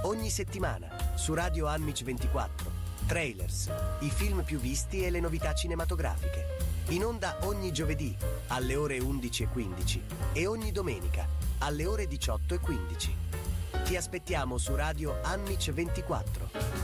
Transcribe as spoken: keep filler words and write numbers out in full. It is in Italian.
Ogni settimana su Radio Anmic ventiquattro, Trailers, i film più visti e le novità cinematografiche. In onda ogni giovedì alle ore undici e quindici e ogni domenica alle ore diciotto e quindici. Ti aspettiamo su Radio Anmic ventiquattro.